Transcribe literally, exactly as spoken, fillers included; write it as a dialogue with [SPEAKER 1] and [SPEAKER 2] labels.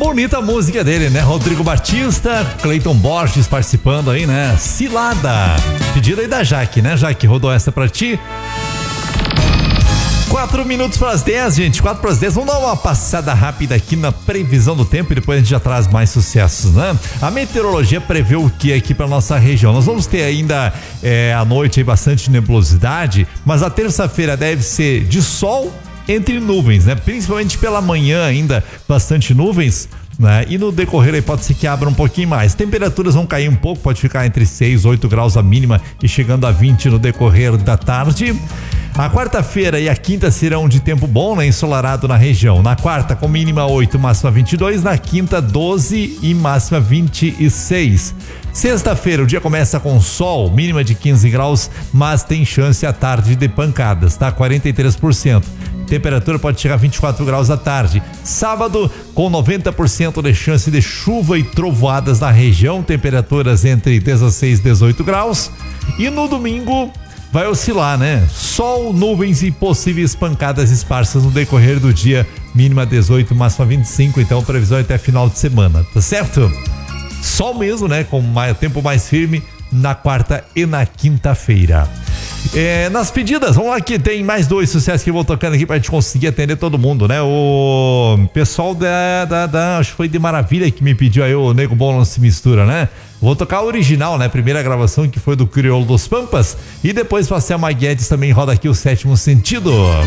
[SPEAKER 1] Bonita a música dele, né? Rodrigo Batista, Cleiton Borges participando aí, né? Cilada. Pedido aí da Jaque, né? Jaque, rodou essa pra ti. Quatro minutos para as dez, gente. Quatro para as dez. Vamos dar uma passada rápida aqui na previsão do tempo e depois a gente já traz mais sucessos, né? A meteorologia prevê o que aqui para nossa região? Nós vamos ter ainda é, à noite aí bastante nebulosidade, mas a terça-feira deve ser de sol entre nuvens, né? Principalmente pela manhã ainda bastante nuvens, né? E no decorrer aí pode ser que abra um pouquinho mais. Temperaturas vão cair um pouco, pode ficar entre seis, oito graus a mínima e chegando a vinte no decorrer da tarde. A quarta-feira e a quinta serão de tempo bom, né? Ensolarado na região. Na quarta com mínima oito, máxima vinte e dois, na quinta doze e máxima vinte e seis. Sexta-feira o dia começa com sol, mínima de quinze graus, mas tem chance à tarde de pancadas, tá? quarenta e três por cento. Temperatura pode chegar a vinte e quatro graus à tarde. Sábado, com noventa por cento de chance de chuva e trovoadas na região, temperaturas entre dezesseis e dezoito graus. E no domingo vai oscilar, né? Sol, nuvens e possíveis pancadas esparsas no decorrer do dia, mínima dezoito, máxima vinte e cinco, então previsão até final de semana, tá certo? Sol mesmo, né? Com mais, tempo mais firme na quarta e na quinta-feira. É, nas pedidas, vamos lá que tem mais dois sucessos que eu vou tocando aqui pra gente conseguir atender todo mundo, né? O pessoal da, da, da acho que foi de Maravilha que me pediu aí o Nego Bom Não Se Mistura, né? Vou tocar o original, né? Primeira gravação que foi do Crioulo dos Pampas e depois pra Selma Guedes também roda aqui o Sétimo Sentido.